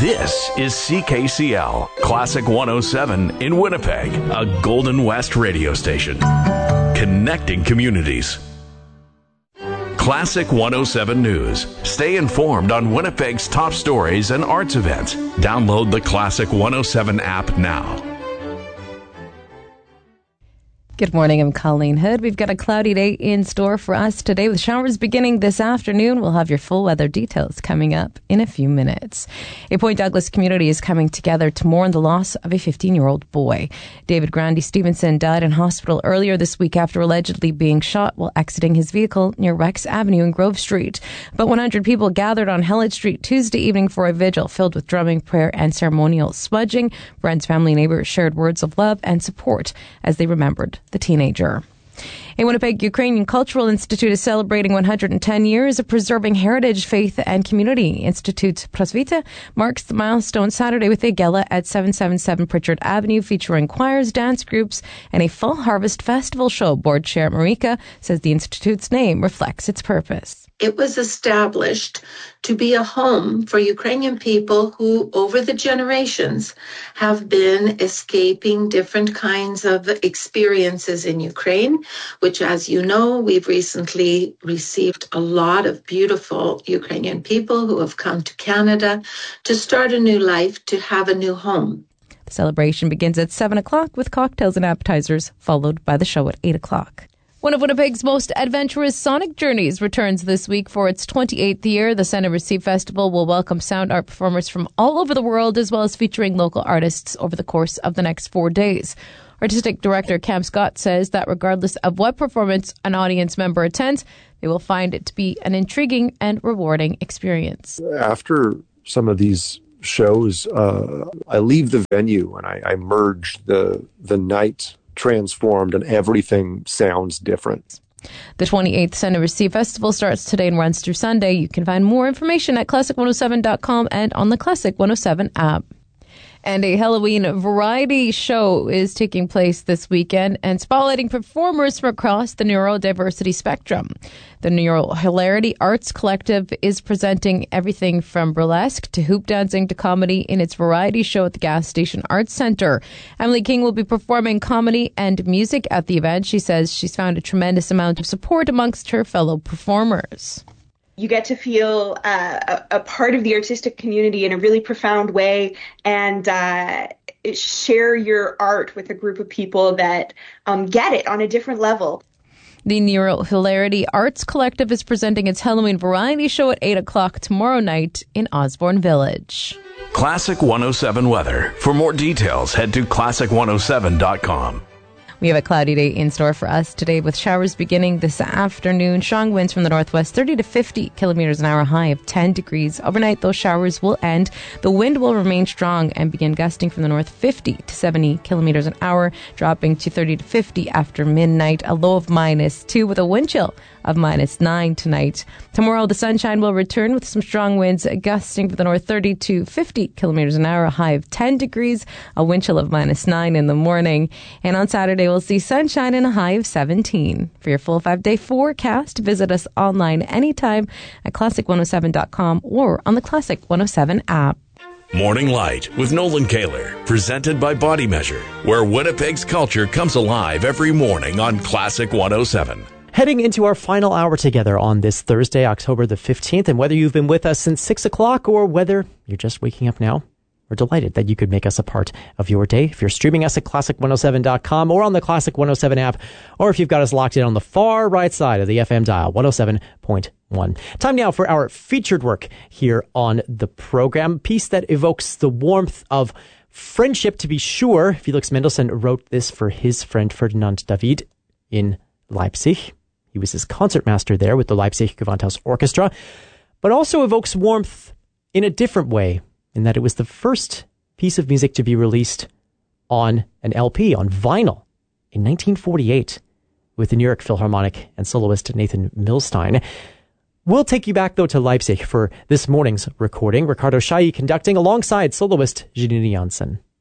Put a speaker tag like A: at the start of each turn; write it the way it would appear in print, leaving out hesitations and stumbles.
A: This is CKCL, Classic 107 in Winnipeg, a Golden West radio station. Connecting communities. Classic 107 News. Stay informed on Winnipeg's top stories and arts events. Download the Classic 107 app now.
B: Good morning, I'm Colleen Hood. We've got a cloudy day in store for us today with showers beginning this afternoon. We'll have your full weather details coming up in a few minutes. A Point Douglas community is coming together to mourn the loss of a 15-year-old boy. David Grandy Stevenson died in hospital earlier this week after allegedly being shot while exiting his vehicle near Rex Avenue and Grove Street. About 100 people gathered on Hellage Street Tuesday evening for a vigil filled with drumming, prayer, and ceremonial smudging. Friends, family, neighbors shared words of love and support as they remembered the teenager. A Winnipeg Ukrainian Cultural Institute is celebrating 110 years of preserving heritage, faith, and community. Institute Prosvita marks the milestone Saturday with a gala at 777 Pritchard Avenue featuring choirs, dance groups, and a full harvest festival show. Board Chair Marika says the Institute's name reflects its purpose.
C: It was established to be a home for Ukrainian people who, over the generations, have been escaping different kinds of experiences in Ukraine, which, as you know, we've recently received a lot of beautiful Ukrainian people who have come to Canada to start a new life, to have a new home.
B: The celebration begins at 7 o'clock with cocktails and appetizers, followed by the show at 8 o'clock. One of Winnipeg's most adventurous Sonic Journeys returns this week for its 28th year. The Center Receive Festival will welcome sound art performers from all over the world, as well as featuring local artists over the course of the next 4 days. Artistic Director Cam Scott says that regardless of what performance an audience member attends, they will find it to be an intriguing and rewarding experience.
D: After some of these shows, I leave the venue and I merge the night transformed and everything sounds different.
B: The 28th Center Receive Festival starts today and runs through Sunday. You can find more information at classic107.com and on the Classic 107 app. And a Halloween variety show is taking place this weekend and spotlighting performers from across the neurodiversity spectrum. The Neurohilarity Arts Collective is presenting everything from burlesque to hoop dancing to comedy in its variety show at the Gas Station Arts Center. Emily King will be performing comedy and music at the event. She says she's found a tremendous amount of support amongst her fellow performers.
E: You get to feel a part of the artistic community in a really profound way and share your art with a group of people that get it on a different level.
B: The Neurohilarity Arts Collective is presenting its Halloween variety show at 8 o'clock tomorrow night in Osborne Village.
A: Classic 107 weather. For more details, head to classic107.com.
B: We have a cloudy day in store for us today with showers beginning this afternoon. Strong winds from the northwest, 30 to 50 kilometers an hour, high of 10 degrees. Overnight, those showers will end. The wind will remain strong and begin gusting from the north, 50 to 70 kilometers an hour, dropping to 30 to 50 after midnight. A low of -2 with a wind chill of -9 tonight. Tomorrow, the sunshine will return with some strong winds gusting from the north, 30 to 50 kilometers an hour, a high of 10 degrees, a wind chill of -9 in the morning. And on Saturday, we'll see sunshine and a high of 17. For your full 5-day forecast, visit us online anytime at classic107.com or on the Classic 107 app.
A: Morning Light with Nolan Kaler, presented by Body Measure, where Winnipeg's culture comes alive every morning on Classic 107.
F: Heading into our final hour together on this Thursday, October the 15th, and whether you've been with us since 6 o'clock or whether you're just waking up now, we're delighted that you could make us a part of your day. If you're streaming us at classic107.com or on the Classic 107 app, or if you've got us locked in on the far right side of the FM dial, 107.1. Time now for our featured work here on the program. Piece that evokes the warmth of friendship, to be sure. Felix Mendelssohn wrote this for his friend Ferdinand David in Leipzig. He was his concertmaster there with the Leipzig Gewandhaus Orchestra, but also evokes warmth in a different way, in that it was the first piece of music to be released on an LP, on vinyl, in 1948, with the New York Philharmonic and soloist Nathan Milstein. We'll take you back, though, to Leipzig for this morning's recording. Ricardo Chailly conducting alongside soloist Janine Janssen.